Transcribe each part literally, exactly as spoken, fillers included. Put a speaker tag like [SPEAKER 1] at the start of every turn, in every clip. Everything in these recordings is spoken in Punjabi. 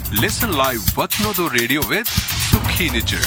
[SPEAKER 1] Listen live Watanodo Radio with Sukhi Nichar.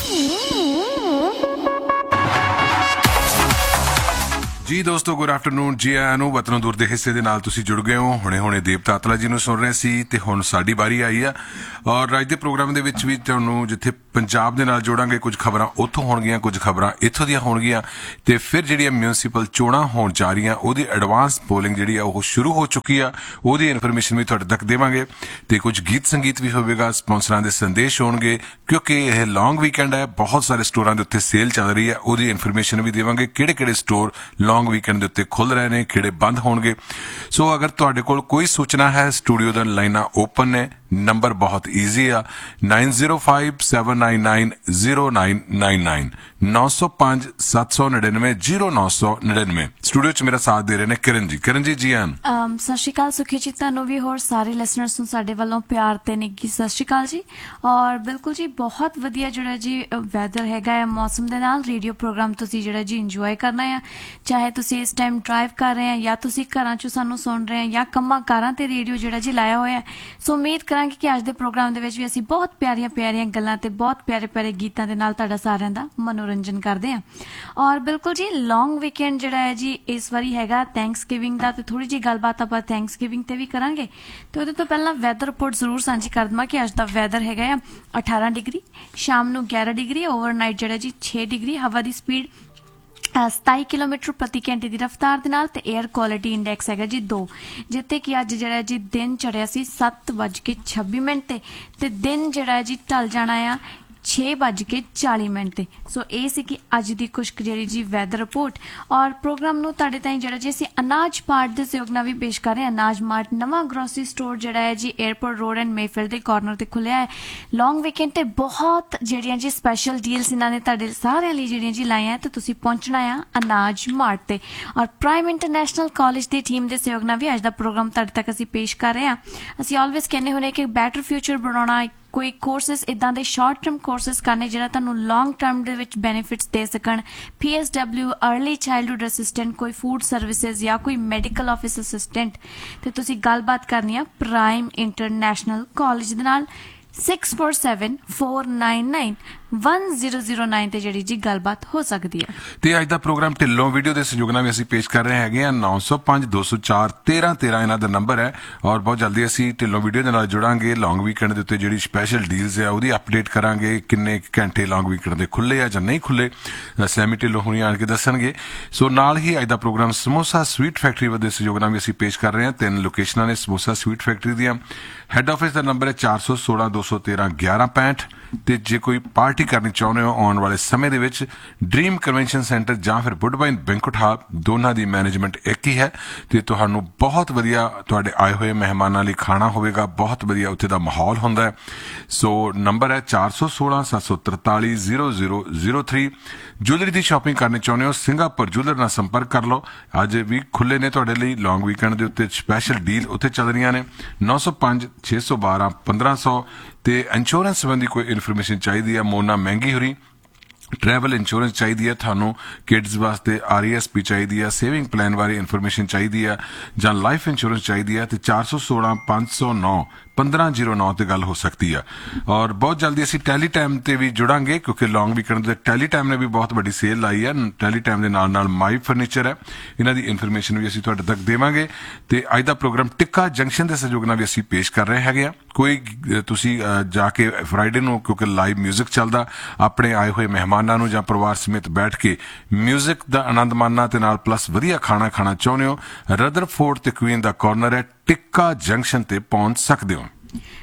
[SPEAKER 1] ਜੀ ਦੋਸਤੋ ਗੁੱਡ ਆਫਟਰਨੂਨ ਜੀ ਆਇਆਂ ਨੂੰ ਵਤਨੋਂ ਦੂਰ ਦੇ ਹਿੱਸੇ ਦੇ ਨਾਲ ਤੁਸੀਂ ਜੁੜ ਗਏ ਹੋ ਹੁਣੇ ਹੁਣੇ ਦੇਵਤਾ ਅਤਲਾ ਜੀ ਨੂੰ ਸੁਣ ਰਹੇ ਸੀ ਤੇ ਹੁਣ ਸਾਡੀ ਵਾਰੀ ਆਈ ਆ ਔਰ ਅੱਜ ਦੇ ਪ੍ਰੋਗਰਾਮ ਦੇ ਵਿੱਚ ਵੀ ਤੁਹਾਨੂੰ ਜਿੱਥੇ ਪੰਜਾਬ ਦੇ ਨਾਲ ਜੋੜਾਂਗੇ ਕੁਝ ਖਬਰਾਂ ਉੱਥੋਂ ਹੋਣਗੀਆਂ ਕੁਝ ਖਬਰਾਂ ਇੱਥੋਂ ਦੀਆਂ ਹੋਣਗੀਆਂ ਤੇ ਫਿਰ ਜਿਹੜੀਆਂ ਮਿਊਨਿਸਪਲ ਚੋਣਾਂ ਹੋਣ ਜਾ ਰਹੀਆਂ ਉਹਦੀ ਐਡਵਾਂਸ ਪੋਲਿੰਗ ਜਿਹੜੀ ਆ ਉਹ ਸ਼ੁਰੂ ਹੋ ਚੁੱਕੀ ਆ ਉਹਦੀ ਇਨਫੋਰਮੇਸ਼ਨ ਵੀ ਤੁਹਾਡੇ ਤੱਕ ਦੇਵਾਂਗੇ ਤੇ ਕੁਝ ਗੀਤ ਸੰਗੀਤ ਵੀ ਹੋਵੇਗਾ ਸਪਾਂਸਰਾਂ ਦੇ ਸੰਦੇਸ਼ ਹੋਣਗੇ ਕਿਉਂਕਿ ਇਹ ਲੌਂਗ ਵੀਕਐਂਡ ਹੈ ਬਹੁਤ ਸਾਰੇ ਸਟੋਰਾਂ ਦੇ ਉੱਤੇ ਸੇਲ ਚੱਲ ਰਹੀ ਹੈ ਉਹਦੀ ਇਨਫੋਰਮੇਸ਼ਨ ਵੀ ਦੇਵਾਂਗੇ ਕਿਹੜੇ ਕਿਹੜੇ ਸਟੋਰ ਲੌਂਗ ਵੀਕਐਂਡ ਦੇ ਉੱਤੇ ਖੁੱਲ ਰਹੇ ਨੇ ਕਿਹੜੇ ਬੰਦ ਹੋਣਗੇ ਸੋ ਅਗਰ ਤੁਹਾਡੇ ਕੋਲ ਕੋਈ ਸੂਚਨਾ ਹੈ ਸਟੂਡੀਓ ਦੀਆਂ ਲਾਈਨਾਂ ਓਪਨ ਨੇ ਨੰਬਰ ਬਹੁਤ ਈਜ਼ੀ ਆ nine zero five seven nine nine zero nine nine nine nine zero five seven nine nine zero nine nine nine studio 'ਚ ਮੇਰਾ ਸਾਥ ਦੇ ਰਹੇ ਨੇ ਕਿਰਨ ਜੀ ਕਿਰਨ ਜੀ ਜੀ ਆਨ
[SPEAKER 2] ਸਤਿ ਸ਼੍ਰੀ ਅਕਾਲ ਸੁਖੀ ਜੀ ਤੁਹਾਨੂੰ ਵੀ ਹੋਰ ਸਾਰੇ ਲਿਸਨਰਸ ਨੂੰ ਸਾਡੇ ਵੱਲੋਂ ਪਿਆਰ ਤੇ ਨਿੱਘੀ ਸਤਿ ਸ਼੍ਰੀ ਅਕਾਲ ਜੀ ਔਰ ਬਿਲਕੁਲ ਜੀ ਬਹੁਤ ਵਧੀਆ ਜਿਹੜਾ ਜੀ ਵੈਦਰ ਹੈਗਾ ਹੈ ਮੌਸਮ ਦੇ ਨਾਲ ਰੇਡੀਓ ਪ੍ਰੋਗਰਾਮ ਤੁਸੀਂ ਜਿਹੜਾ ਜੀ ਇੰਜੋਏ ਕਰਨਾ ਹੈ ਚਾਹੇ ਤੁਸੀਂ ਇਸ ਟਾਈਮ ਡਰਾਈਵ ਕਰ ਰਹੇ ਆ ਜਾਂ ਤੁਸੀਂ ਘਰਾਂ 'ਚੋਂ ਸਾਨੂੰ ਸੁਣ ਰਹੇ ਆ ਜਾਂ ਕੰਮਾਂ ਕਾਰਾਂ ਤੇ ਰੇਡੀਓ ਜਿਹੜਾ ਜੀ ਲਾਇਆ ਹੋਇਆ ਹੈ ਸੋ ਉਮੀਦ ਕਰਾਂਗੇ ਕਿ ਅੱਜ ਦੇ ਪ੍ਰੋਗਰਾਮ ਦੇ ਵਿੱਚ ਵੀ ਅਸੀਂ ਬਹੁਤ ਪਿਆਰੀਆਂ ਪਿਆਰੀਆਂ ਗੱਲਾਂ ਤੇ ਬਹੁਤ ਪਿਆਰੇ ਪਿਆਰੇ ਗੀਤਾਂ ਦੇ ਨਾਲ ਤੁਹਾਡਾ ਸਾਰਿਆਂ ਦਾ ਮਨੋਰੰਜਨ ਕਰਦੇ ਹਾਂ ਔਰ ਬਿਲਕੁਲ ਜੀ ਲੌਂਗ ਵੀਕਐਂਡ ਜਿਹੜਾ ਹੈ ਜੀ ਇਸ ਵਾਰੀ ਹੈਗਾ ਥੈਂਕਸਗਿਵਿੰਗ ਦਾ ਤੇ ਥੋੜੀ ਜਿਹੀ ਗੱਲਬਾਤ ਆਪਾਂ ਥੈਂਕਸਗਿਵਿੰਗ ਤੇ ਵੀ ਕਰਾਂਗੇ ਤੇ ਉਹਦੇ ਤੋਂ ਪਹਿਲਾਂ ਵੈਦਰ ਰਿਪੋਰਟ ਜ਼ਰੂਰ ਸਾਂਝੀ ਕਰ ਦੇਵਾਂ ਕਿ ਅੱਜ ਦਾ ਵੈਦਰ ਹੈਗਾ ਆ ਅਠਾਰਾਂ ਡਿਗਰੀ ਸ਼ਾਮ ਨੂੰ ਗਿਆਰਾਂ ਡਿਗਰੀ ਓਵਰਨਾਈਟ ਜਿਹੜਾ ਜੀ ਛੇ ਡਿਗਰੀ ਹਵਾ ਦੀ ਸਪੀਡ ਸਤਾਈ ਕਿਲੋਮੀਟਰ ਪ੍ਰਤੀ ਘੰਟੇ ਦੀ ਰਫ਼ਤਾਰ ਦੇ ਨਾਲ ਤੇ 에ਅਰ ਕੁਆਲਿਟੀ ਇੰਡੈਕਸ ਹੈਗਾ ਜੀ ਦੋ ਜਿੱਥੇ ਕਿ ਅੱਜ ਜਿਹੜਾ ਜੀ ਦਿਨ ਚੜਿਆ ਸੀ ਸੱਤ ਵੱਜ ਕੇ ਛੱਬੀ ਮਿੰਟ ਤੇ ਤੇ ਦਿਨ ਜਿਹੜਾ ਜੀ ਢਲ ਜਾਣਾ ਆ ਛੇ ਵੱਜ ਕੇ ਚਾਲੀ ਮਿੰਟ ਤੇ ਸੋ ਇਹ ਸੀ ਕਿ ਅੱਜ ਦੀ ਖੁਸ਼ਕ ਜਿਹੜੀ ਜੀ ਵੈਦਰ ਰਿਪੋਰਟ ਔਰ ਪ੍ਰੋਗਰਾਮ ਨੂੰ ਤੁਹਾਡੇ ਤਾਈਂ ਜਿਹੜਾ ਜੀ ਅਸੀਂ ਅਨਾਜ ਮਾਰਟ ਦੇ ਸਹਿਯੋਗ ਨਾਲ ਵੀ ਪੇਸ਼ ਕਰ ਰਹੇ ਹਾਂ ਅਨਾਜ ਮਾਰਟ ਨਵਾਂ ਗਰੋਸਰੀ ਸਟੋਰ ਜਿਹੜਾ ਹੈ ਜੀ 에ਅਰਪੋਰਟ ਰੋਡ ਐਂਡ ਮੇਫੀਲਡ ਦੇ ਕਾਰਨਰ ਤੇ ਖੁੱਲਿਆ ਹੈ ਲੌਂਗ ਵੀਕਐਂਡ ਤੇ ਬਹੁਤ ਜਿਹੜੀਆਂ ਜੀ ਸਪੈਸ਼ਲ ਡੀਲਸ ਇਹਨਾਂ ਨੇ ਤੁਹਾਡੇ ਸਾਰਿਆਂ ਲਈ ਜਿਹੜੀਆਂ ਜੀ ਲਾਈਆਂ ਤੇ ਤੁਸੀਂ ਪਹੁੰਚਣਾ ਆ ਅਨਾਜ ਮਾਰਟ ਤੇ ਔਰ ਪ੍ਰਾਈਮ ਇੰਟਰਨੈਸ਼ਨਲ ਕਾਲਜ ਦੀ ਟੀਮ ਦੇ ਸਹਿਯੋਗ ਨਾਲ ਵੀ ਅੱਜ ਦਾ ਪ੍ਰੋਗਰਾਮ ਤੁਹਾਡੇ ਤੱਕ ਅਸੀਂ ਪੇਸ਼ ਕਰ ਰਹੇ ਹਾਂ ਅਸੀਂ ਆਲਵੇਜ਼ ਕਹਿੰਦੇ ਹੁੰਦੇ ਕਿ ਬੈਟਰ ਫਿਊਚਰ ਬਣਾਉਣਾ ਕੋਈ ਕੋਰਸਿਸ ਇੱਦਾਂ ਦੇ ਸ਼ਾਰਟ ਟਰਮ ਕੋਰਸਿਸ ਕਰਨੇ ਜਿਹੜਾ ਤੁਹਾਨੂੰ ਲੌਂਗ ਟਰਮ ਦੇ ਵਿੱਚ ਬੈਨੀਫਿਟਸ ਦੇ ਸਕਣ P S W early childhood assistant ਕੋਈ ਫੂਡ ਸਰਵਿਸਿਜ਼ ਜਾਂ ਕੋਈ ਮੈਡੀਕਲ ਆਫਿਸ ਅਸਿਸਟੈਂਟ ਤੇ ਤੁਸੀਂ ਗੱਲਬਾਤ ਕਰਨੀ ਆ ਪ੍ਰਾਈਮ ਇੰਟਰਨੈਸ਼ਨਲ ਕਾਲਜ ਦੇ ਨਾਲ six four seven four nine nine one zero zero nine ਤੇ ਜਿਹੜੀ ਜੀ ਗੱਲਬਾਤ ਹੋ ਸਕਦੀ ਹੈ
[SPEAKER 1] ਤੇ ਅੱਜ ਦਾ ਪ੍ਰੋਗਰਾਮ ਢਿੱਲੋਂ ਵੀਡੀਓ ਦੇ ਸਹਿਯੋਗ ਨਾਲ ਵੀ ਅਸੀਂ ਪੇਸ਼ ਕਰ ਰਹੇ ਹੈਗੇ ਆ nine zero five two zero four one three one three ਇਹਨਾਂ ਦਾ ਨੰਬਰ ਹੈ ਔਰ ਬਹੁਤ ਜਲਦੀ ਅਸੀਂ ਢਿੱਲੋਂ ਵੀਡੀਓ ਦੇ ਨਾਲ ਜੁੜਾਂਗੇ ਲੌਂਗ ਵੀਕਐਂਡ ਦੇ ਉੱਤੇ ਜਿਹੜੀ ਸਪੈਸ਼ਲ ਡੀਲਸ ਹੈ ਉਹਦੀ ਅਪਡੇਟ ਕਰਾਂਗੇ ਕਿੰਨੇ ਘੰਟੇ ਲੌਂਗ ਵੀਕਐਂਡ ਦੇ ਖੁੱਲੇ ਆ ਜਾਂ ਨਹੀਂ ਖੁੱਲੇ ਸੈਮੀ ਢਿੱਲੋਂ ਹੁਣੀ ਆਣ ਕੇ ਦੱਸਣਗੇ ਸੋ ਨਾਲ ਹੀ ਅੱਜ ਦਾ ਪ੍ਰੋਗਰਾਮ ਸਮੋਸਾ ਸਵੀਟ ਫੈਕਟਰੀ ਦੇ ਸਹਿਯੋਗ ਨਾਲ ਵੀ ਅਸੀਂ ਪੇਸ਼ ਕਰ ਰਹੇ ਹਾਂ ਤਿੰਨ ਲੋਕੇਸ਼ਨਾਂ ਨੇ ਸਮੋਸਾ ਸਵੀਟ ਫੈਕਟਰੀ ਦੀਆਂ ਹੈੱਡ ਆਫਿਸ ਦਾ ਨੰਬਰ ਹੈ ਚਾਰ ਸੌ ਸੋਲਾਂ ਦੋ ਸੌ ਤੇਰਾਂ ਗਿਆਰਾਂ ਪੈਂਹਠ ਤੇ ਜੇ ਕੋਈ ਪਾਰਟੀ ਕਰਨੀ ਚਾਹੁੰਦੇ ਹੋ ਆਉਣ ਵਾਲੇ ਸਮੇਂ ਦੇ ਵਿੱਚ ਡ੍ਰੀਮ ਕਨਵੈਨਸ਼ਨ ਸੈਂਟਰ ਜਾਂ ਫਿਰ ਵੁੱਡਬਾਈਨ ਬੈਂਕੁਏਟ ਹਾਲ ਦੋਨਾਂ ਦੀ ਮੈਨੇਜਮੈਂਟ ਇੱਕ ਹੀ ਹੈ ਤੇ ਤੁਹਾਨੂੰ ਬਹੁਤ ਵਧੀਆ ਤੁਹਾਡੇ ਆਏ ਹੋਏ ਮਹਿਮਾਨਾਂ ਲਈ ਖਾਣਾ ਹੋਵੇਗਾ ਬਹੁਤ ਵਧੀਆ ਉੱਥੇ ਦਾ ਮਾਹੌਲ ਹੁੰਦਾ ਹੈ ਸੋ ਨੰਬਰ ਹੈ ਚਾਰ ਸੌ ਸੋਲਾਂ ਸੱਤ ਸੌ ਤਰਤਾਲੀ zero zero zero three jewellery ਦੀ ਸ਼ਾਪਿੰਗ ਕਰਨੀ ਚਾਹੁੰਦੇ ਹੋ ਸਿੰਗਾਪੁਰ ਜੁਐਲਰ ਨਾਲ ਸੰਪਰਕ ਕਰ ਲਓ ਅੱਜ ਵੀ ਖੁੱਲੇ ਨੇ ਤੁਹਾਡੇ ਲਈ ਲੌਂਗ ਵੀਕਐਂਡ ਦੇ ਉੱਤੇ ਸਪੈਸ਼ਲ ਡੀਲ ਉੱਥੇ ਚੱਲ ਰਹੀਆਂ ਨੇ ਨੌ ਸੌ ਪੰਜ ਛੇ ਸੌ ਬਾਰਾਂ ਪੰਦਰਾਂ ਸੌ ਤੇ ਇੰਸ਼ੋਰੈਂਸ ਸੰਬੰਧੀ ਕੋਈ ਇਨਫੋਰਮੇਸ਼ਨ ਚਾਹੀਦੀ ਹੈ ਮੋਨਾ ਮਹਿੰਗੀ ਹੋਰੀ ट्रैवल इंश्योरेंस चाहिए थानू किड्स वास्ते आर ई एस पी चाहिए सेविंग प्लान वाली इन्फॉर्मेशन चाहिए जां लाइफ इंश्योरेंस चाहिए तो चार सौ सोलह पाँच सौ नौ पंद्रह जीरो नौ ते गल हो सकती है और बहुत जल्दी असी टैली टाइम ते भी जुड़ांगे क्योंकि लॉन्ग वीकेंड ते टैली टाइम ने भी बहुत बड़ी सेल लाई है टैली टाइम दे नाल नाल माई फर्नीचर है इन्हां दी इन्फॉर्मेशन भी असी तुहाडे तक देवांगे ते अज दा प्रोग्राम टिक्का जंक्शन दे सहयोग नाल भी असी पेश कर रहे हैगे कोई तुसी जाके फ्राइडे नूं क्योंकि लाइव म्यूजिक चलदा अपने आए हुए मेहमानां नूं जां परिवार समेत बैठ के म्यूजिक दा आनंद मानना ते नाल प्लस वधिया खाना खाना चाहुंदे हो रदरफोर्ड ते क्वीन दा कॉर्नर है टिक्का जंक्शन ते पहुंच सकदे हो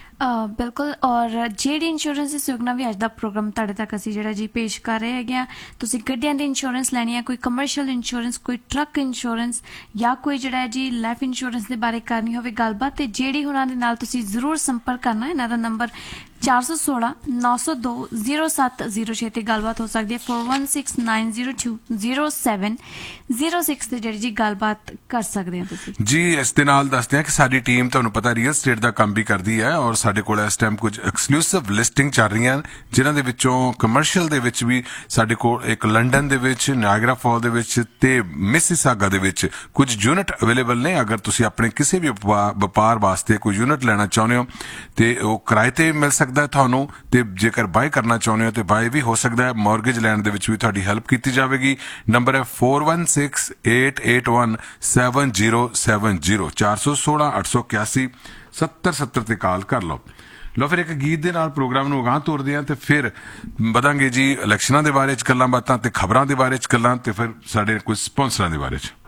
[SPEAKER 2] ਬਿਲਕੁਲ ਔਰ ਜਿਹੜੀ ਇੰਸ਼ੋਰੈਂਸ ਦੇ ਸਹਿਯੋਗ ਨਾਲ ਵੀ ਅੱਜ ਦਾ ਪ੍ਰੋਗਰਾਮ ਤੁਹਾਡੇ ਤੱਕ ਅਸੀਂ ਜਿਹੜਾ ਜੀ ਪੇਸ਼ ਕਰ ਰਹੇ ਹੈਗੇ ਆ ਤੁਸੀਂ ਗੱਡੀਆਂ ਦੀ ਇੰਸ਼ੋਰੈਂਸ ਲੈਣੀ ਹੈ ਕੋਈ ਕਮਰਸ਼ੀਅਲ ਇੰਸ਼ੋਰੈਂਸ ਕੋਈ ਟਰੱਕ ਇੰਸ਼ੋਰੈਂਸ ਜਾਂ ਕੋਈ ਜਿਹੜਾ ਜੀ ਲਾਈਫ ਇੰਸ਼ੋਰੈਂਸ ਦੇ ਬਾਰੇ ਕਰਨੀ ਹੋਵੇ ਗੱਲਬਾਤ ਤੇ ਜਿਹੜੀ ਉਹਨਾਂ ਦੇ ਨਾਲ ਤੁਸੀਂ ਜ਼ਰੂਰ ਸੰਪਰਕ ਕਰਨਾ ਇਹਨਾਂ ਦਾ ਨੰਬਰ ਚਾਰ ਸੌ ਸੋਲਾਂ ਨੌ ਸੌ ਦੋ ਜ਼ੀਰੋ ਸੱਤ ਜ਼ੀਰੋ ਛੇ ਤੇ ਗੱਲਬਾਤ ਹੋ ਸਕਦੀ ਹੈ four one six nine zero two zero seven zero six ਤੇ ਜਿਹੜੀ ਜੀ ਗੱਲਬਾਤ ਕਰ ਸਕਦੇ ਹੋ ਤੁਸੀਂ
[SPEAKER 1] ਜੀ ਇਸ ਦੇ ਨਾਲ ਦੱਸਦੇ ਹਾਂ ਕਿ ਸਾਡੀ ਟੀਮ ਤੁਹਾਨੂੰ ਪਤਾ ਰੀਅਲ ਸਟੇਟ ਦਾ ਕੰਮ ਵੀ ਕਰਦੀ ਹੈ ਔਰ ਸਾਡੇ ਕੋਲ ਇਸ ਟਾਈਮ ਕੁਝ ਐਕਸਕਲੂਸਿਵ ਲਿਸਟਿੰਗ ਚੱਲ ਰਹੀਆਂ ਜਿਨ੍ਹਾਂ ਦੇ ਵਿੱਚੋਂ ਕਮਰਸ਼ੀਅਲ ਦੇ ਵਿੱਚ ਵੀ ਸਾਡੇ ਕੋਲ ਇੱਕ ਲੰਡਨ ਦੇ ਵਿੱਚ, ਨਾਇਗਰਾ ਫਾਲ ਦੇ ਵਿੱਚ ਤੇ ਮਿਸੀਸਾਗਾ ਦੇ ਵਿੱਚ ਕੁਝ ਯੂਨਿਟ ਅਵੇਲੇਬਲ ਨੇ। ਅਗਰ ਤੁਸੀਂ ਆਪਣੇ ਕਿਸੇ ਵੀ ਵਪਾ- ਵਪਾਰ ਵਾਸਤੇ ਕੋਈ ਯੂਨਿਟ ਲੈਣਾ ਚਾਹੁੰਦੇ ਹੋ ਤੇ ਉਹ ਕਿਰਾਏ ਤੇ ਮਿਲ ਸਕਦਾ ਹੈ ਤੁਹਾਨੂੰ, ਤੇ ਜੇਕਰ ਬਾਏ ਕਰਨਾ ਚਾਹੁੰਦੇ ਹੋ ਤੇ ਬਾਏ ਵੀ ਹੋ ਸਕਦਾ ਹੈ। ਮਾਰਗੇਜ ਲੈਣ ਦੇ ਵਿੱਚ ਵੀ ਤੁਹਾਡੀ ਹੈਲਪ ਕੀਤੀ ਜਾਵੇਗੀ। ਨੰਬਰ ਹੈ four one six eight eight one seven zero seven zero ਚਾਰ ਸੌ ਸੋਲਾਂ ਅੱਠ ਸੌ ਇਕਿਆਸੀ ਸੱਤਰ ਸੱਤਰ ਤੇ ਕਾਲ ਕਰ ਲਓ। ਲਓ ਫਿਰ ਇੱਕ ਗੀਤ ਦੇ ਨਾਲ ਪ੍ਰੋਗਰਾਮ ਨੂੰ ਅਗਾਂਹ ਤੋਰਦੇ ਹਾਂ ਤੇ ਫਿਰ ਵਧਾਂਗੇ ਜੀ ਇਲੈਕਸ਼ਨਾਂ ਦੇ ਬਾਰੇ ਚ ਗੱਲਾਂ ਬਾਤਾਂ ਤੇ ਖਬਰਾਂ ਦੇ ਬਾਰੇ ਚ ਗੱਲਾਂ ਤੇ ਫਿਰ ਸਾਡੇ ਕੁਝ ਸਪਾਂਸਰਾਂ ਦੇ ਬਾਰੇ ਚ।